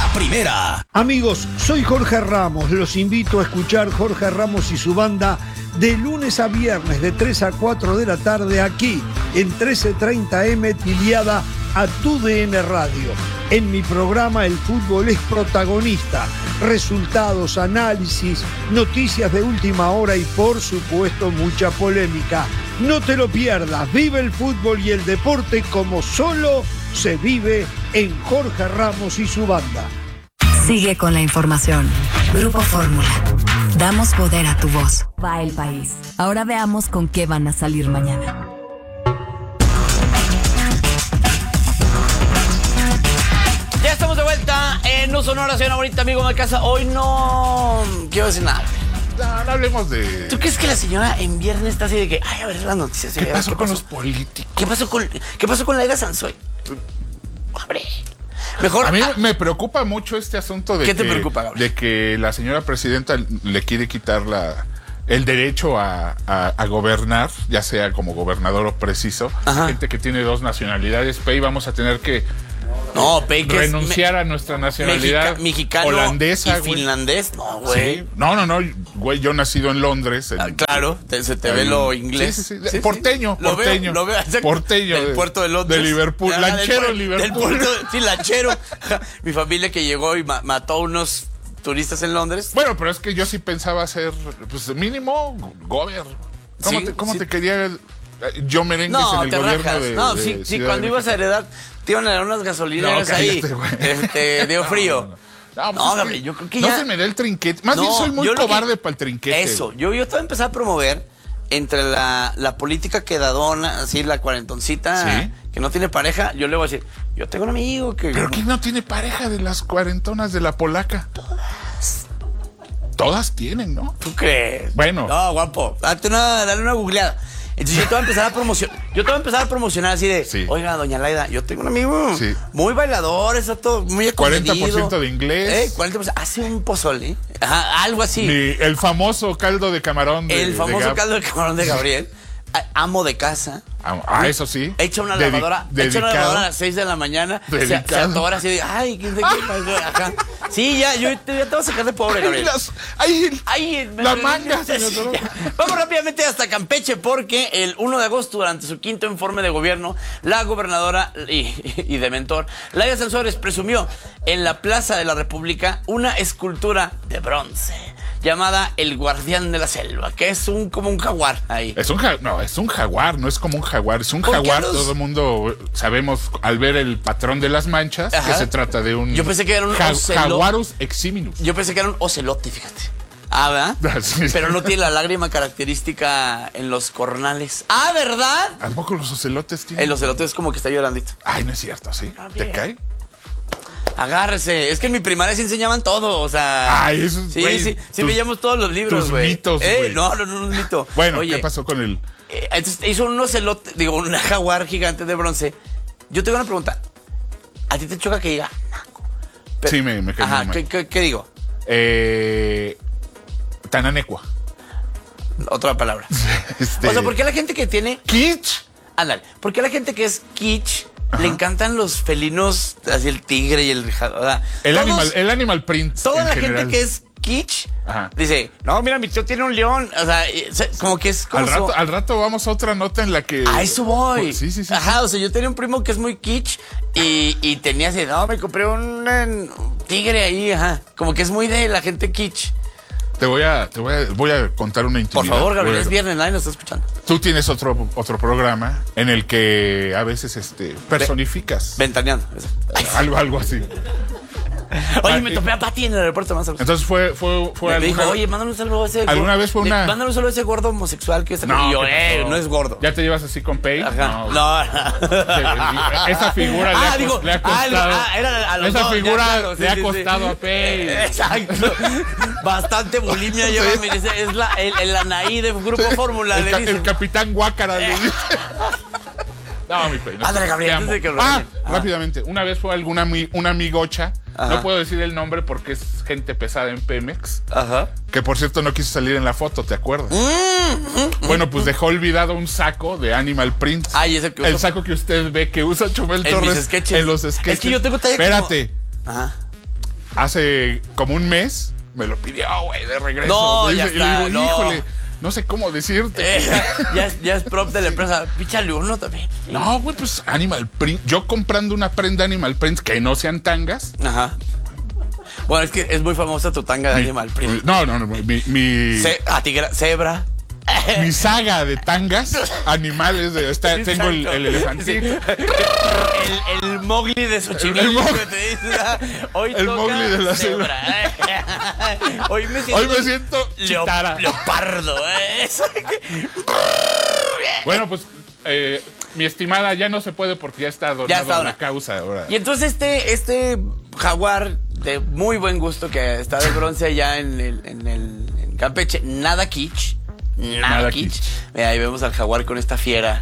La Primera. Amigos, soy Jorge Ramos. Los invito a escuchar Jorge Ramos y su banda de lunes a viernes de 3 a 4 de la tarde aquí en 1330M Tiliada a TUDN Radio. En mi programa el fútbol es protagonista. Resultados, análisis, noticias de última hora y por supuesto mucha polémica. No te lo pierdas. Vive el fútbol y el deporte como solo se vive en Jorge Ramos y su banda. Sigue con la información. Grupo Fórmula. Damos poder a tu voz. Va el país. Ahora veamos con qué van a salir mañana. Ya estamos de vuelta en No Sonora, señora bonita, amigo de casa. Hoy no quiero decir nada. No hablemos de... ¿Tú crees que la señora en viernes está así de que, ay, a ver las noticias? ¿Qué pasó con los políticos? ¿Qué pasó con la Ega Sansoy? Hombre, mejor... A mí me preocupa mucho este asunto de... ¿Qué te preocupa, Gabriel? De que la señora presidenta le quiere quitar el derecho a gobernar, ya sea como gobernador o preciso. Ajá. Gente que tiene dos nacionalidades. Pei, vamos a tener que... No, Pei, que renunciar a nuestra nacionalidad mexicano holandesa, y güey. finlandés. No, güey. Sí. No, güey, yo nacido en Londres. Claro, se te ve lo inglés. Sí. Porteño. Lo veo. Porteño. Del puerto de Londres. De Liverpool. Lanchero en Liverpool. Del puerto, sí, lanchero. Mi familia que llegó y mató a unos turistas en Londres. Bueno, pero es que yo sí pensaba ser, pues mínimo, gobierno. ¿Cómo te quería yo merengues en el gobierno rajas. Sí, cuando ibas a heredar, te iban a dar unas gasolineras ahí. Dio frío. No, Gabriel, yo creo que no ya... se me da el trinquete. Más bien soy muy cobarde para el trinquete. Eso, yo te voy a empezar a promover entre la política quedadona, así la cuarentoncita, ¿sí? Que no tiene pareja. Yo le voy a decir, yo tengo un amigo que... ¿Pero quién no tiene pareja de las cuarentonas de la polaca? Todas tienen, ¿no? ¿Tú crees? Bueno. No, guapo, dale una googleada. Entonces yo te voy a empezar a promocionar así de, sí. Oiga, doña Laida, yo tengo un amigo muy bailador, está todo muy acomedido. 40% de inglés. 40%, hace un pozole, algo así. El famoso caldo de camarón caldo de camarón de Gabriel. Amo de casa. Eso sí. Echa una lavadora a las 6 de la mañana. Se atora así de, ay, ¿qué pasó acá? Sí, yo te voy a sacar de pobre, Gabriel. La manga. Vamos rápidamente hasta Campeche porque el 1 de agosto, durante su quinto informe de gobierno, la gobernadora y de mentor, Laida Sansores, presumió en la Plaza de la República una escultura de bronce llamada El Guardián de la Selva, que es como un jaguar ahí. Es un jaguar, no es como un jaguar, es un jaguar. Todo el mundo sabemos al ver el patrón de las manchas que se trata de un... Yo pensé que era un Jaguarus eximinus. Yo pensé que era un ocelote, fíjate. ¿Verdad? Sí. Pero no tiene la lágrima característica en los cornales. ¿Verdad? ¿A poco los ocelotes tienen? El ocelote es como que está llorandito. Ay, no es cierto, ¿sí? ¿Te cae? Agárrese, es que en mi primaria se enseñaban todo, o sea... Ay, eso es... Sí, veíamos todos los libros, güey. Mitos, güey. No es mito. Bueno, oye, ¿qué pasó con él? Entonces hizo un ocelote, un jaguar gigante de bronce. Yo tengo una pregunta. ¿A ti te choca que diga naco? Sí, me cae Ajá, mal. ¿qué digo? Tananecua. Otra palabra. O sea, ¿por qué la gente que tiene... Kitsch? Ándale, ¿por qué la gente que es kitsch le encantan los felinos, así el tigre y el... O sea, el animal print. Toda la gente que es kitsch dice, no, mira, mi tío tiene un león. O sea, como que es como... Al rato vamos a otra nota en la que... A eso voy. Sí. Ajá, o sea, yo tenía un primo que es muy kitsch y tenía así, no, me compré un tigre ahí, como que es muy de la gente kitsch. Voy a contar una intimidad. Por favor, Gabriel, es viernes, nadie nos está escuchando. Tú tienes otro programa en el que a veces personificas. Ventaneando. Algo así. Oye, me topé a Pati en el aeropuerto más. Entonces fue me dijo, oye, mándale un saludo a ese... ¿Alguna vez fue una...? Mándale un saludo a ese gordo homosexual que está... No, y yo, no es gordo. ¿Ya te llevas así con Pei? Ajá. No. Esa figura le ha costado... Esa figura le ha costado a Pei. Exacto. Bastante bulimia lleva, me dice, es el Anaí de Grupo Fórmula. El capitán Guácara le dice. No, mi Pei. Ándale, Gabriel. Rápidamente. Una vez fue una amigocha. No puedo decir el nombre porque es gente pesada en Pemex. Ajá. Que por cierto no quiso salir en la foto, ¿te acuerdas? Bueno, pues dejó olvidado un saco de Animal Print. Ay, ese que usa... El saco que usted ve que usa Chumel Torres en los sketches. Es que yo tengo talla. Espérate. Ajá. hace como un mes me lo pidió, güey, de regreso. No, y ya está, le digo, no. híjole, no sé cómo decirte. Ya es prop de la empresa. Píchale uno también. No, güey, pues Animal Print. Yo comprando una prenda Animal Print que no sean tangas. Ajá. Bueno, es que es muy famosa tu tanga de Animal Print. No, Cebra. Mi saga de tangas animales. Tengo el elefantito. El Mowgli de Xochimilco que te dice, hoy el toca Mowgli de la cebra. Hoy me siento chitara. leopardo. Bueno, pues mi estimada ya no se puede porque ya está donado la causa ahora. Y entonces este jaguar de muy buen gusto que está de bronce allá en Campeche, nada kitsch. Nada kitsch. Mira, ahí vemos al jaguar con esta fiera.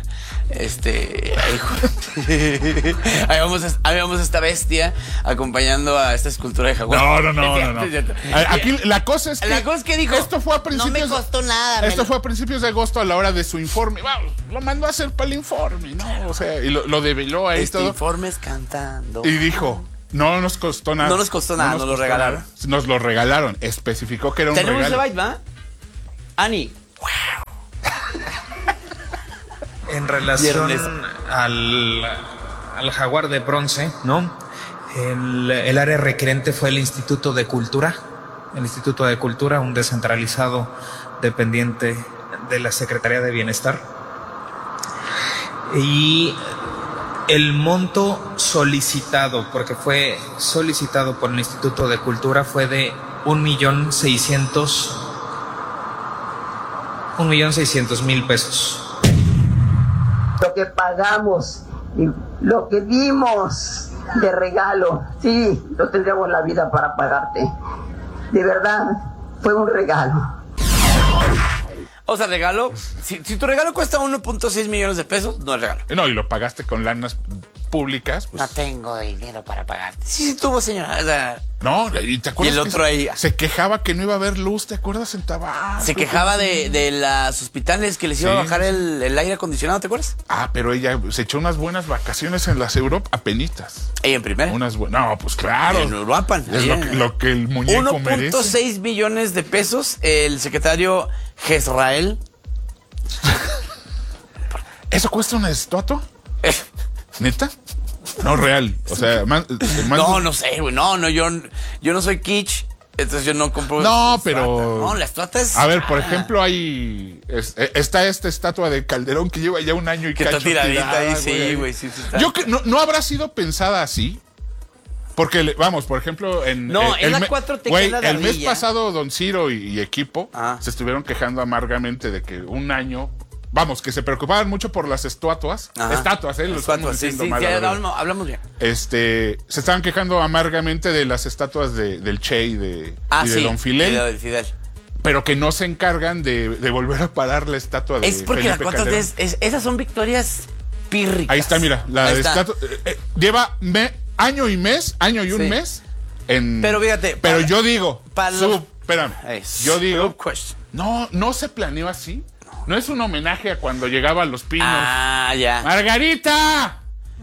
Ahí vamos a esta bestia acompañando a esta escultura de jaguar. No. Aquí la cosa es que dijo, esto fue a principios, no me costó nada. Esto fue a principios de agosto a la hora de su informe. Lo mandó a hacer para el informe, ¿no? O sea, y lo develó ahí todo. Informe es cantando. Y dijo, no nos costó nada. No nos costó nada, nos lo regalaron. Nos lo regalaron. Especificó que era un regalo. Tenemos el byte, ¿va? Ani. En relación al jaguar de bronce, ¿no? El área requerente fue el Instituto de Cultura. El Instituto de Cultura, un descentralizado dependiente de la Secretaría de Bienestar. Y el monto solicitado, porque fue solicitado por el Instituto de Cultura, fue de 1,600,000 pesos. Lo que pagamos, lo que dimos de regalo, sí, no tendríamos la vida para pagarte. De verdad, fue un regalo. O sea, regalo, si tu regalo cuesta 1.6 millones de pesos, no es regalo. No, y lo pagaste con lanas públicas. Pues. No tengo dinero para pagarte. Sí, tuvo, señora. O sea, no, y te acuerdas. Y el otro ahí. Se quejaba que no iba a haber luz, ¿te acuerdas? En Tabasco. Se quejaba de los hospitales que les iba a bajar el aire acondicionado, ¿te acuerdas? Pero ella se echó unas buenas vacaciones en las Europa, apenitas. ¿Ella en primera? No, pues claro. En Uruapan. Es lo que el muñeco merece. 1.6 millones de pesos, el secretario Jezrael. ¿Eso cuesta una estatua? ¿Neta? No, real. O sea, no sé, güey. No, yo no soy kitsch. Entonces yo no compro. No, pero. No, la estatua es. A ver, por ejemplo, está esta estatua de Calderón que lleva ya un año y que cacho está tiradita ahí, sí, güey. Sí, está. Yo que no habrá sido pensada así. Porque, vamos, por ejemplo, es la 4T. Güey, el mes pasado, Don Ciro y equipo se estuvieron quejando amargamente de que un año. Vamos, que se preocupaban mucho por las estatuas. Estatuas, lo estamos diciendo mal. Hablamos bien. Se estaban quejando amargamente de las estatuas del Che y de Don Fidel. De Fidel. Pero que no se encargan de volver a parar la estatua de Es porque Felipe la 4T esas son victorias pírricas. Ahí está, mira, la estatua lleva año y un mes en. Pero fíjate. Pero yo digo. Espérame. Yo digo. No se planeó así. No es un homenaje a cuando llegaba a Los Pinos. Ya. ¡Margarita!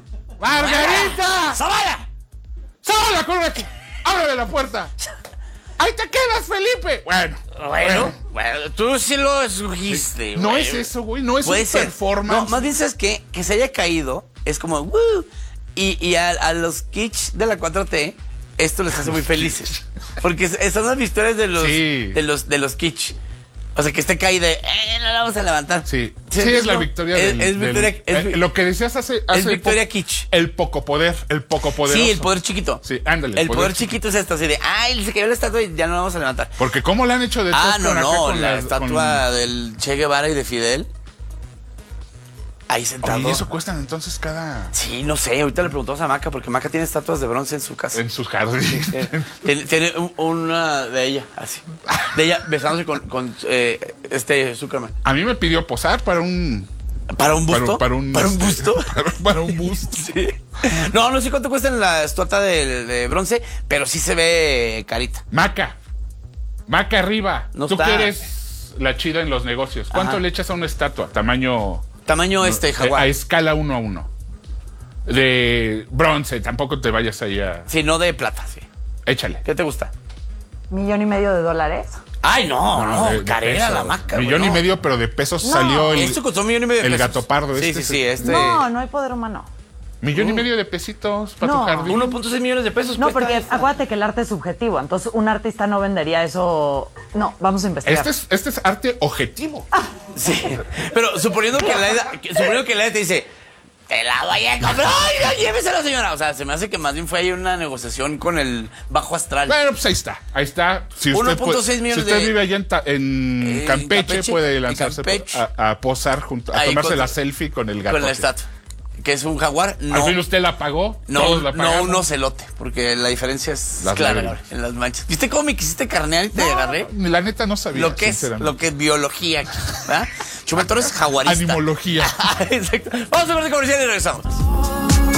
¡Zavala! ¡Zavala, corre aquí! ¡Ábrele la puerta! ¡Ahí te quedas, Felipe! Bueno, tú sí lo escogiste. No es eso, güey. No es un performance. No, más bien sabes que se haya caído es como ¡woo! Y a los kitsch de la 4T esto les hace muy felices. Porque son las victorias de los kitsch. O sea, que esté caída no la vamos a levantar. Sí, es la victoria lo que decías hace es victoria kitsch. El poco poder. Sí, el poder chiquito. Sí, ándale. El poder chiquito es esto, así de, se cayó la estatua y ya no la vamos a levantar. Porque ¿cómo le han hecho de todo? La estatua del Che Guevara y de Fidel. Ahí sentado. ¿Y eso cuestan entonces cada...? Sí, no sé. Ahorita le preguntamos a Maca, porque Maca tiene estatuas de bronce en su casa. En sus jardines. Tiene una de ella, así. De ella besándose con Zuckerman. A mí me pidió posar para un... ¿Para un busto? ¿Para un busto? Para un busto. Sí. No sé cuánto cuesta en la estatua de bronce, pero sí se ve carita. Maca arriba. No Tú está. que eres la chida en los negocios. ¿Cuánto le echas a una estatua? Tamaño jaguar. A escala 1:1. De bronce, tampoco te vayas ahí a... Sí, no de plata, sí. Échale. ¿Qué te gusta? $1.500.000. Ay, no, de carera pesos. la maca. Millón y medio, pero de pesos salió Esto costó $1.5 millones. el gato pardo. Sí, No hay poder humano. Millón y medio de pesitos para No. tu jardín. 1.6 millones de pesos. No, cuesta porque esta. acuérdate que el arte es subjetivo. Entonces, un artista no vendería eso. No, vamos a investigar. Este es arte objetivo. Sí, pero suponiendo que Laida te dice, te la voy a comprar. ¡Ay, no, llévesela, señora! O sea, se me hace que más bien fue ahí una negociación con el bajo astral. Bueno, pues ahí está. Ahí está. Si usted, 1.6 millones si usted de- vive allá en Campeche, puede lanzarse a posar junto, a Ahí tomarse con- la selfie con el gato. Con la estatua. Que es un jaguar. Al No, fin usted la pagó. no, todos la no pagamos. un ocelote, porque la diferencia es Las clara lágrimas. en las manchas. ¿Viste cómo me quisiste carnear y te agarré? La neta no sabía. Lo que es biología aquí, ¿verdad? Chumel Torres, jaguarista. Animología. Exacto. Vamos a ver de comercial y regresamos.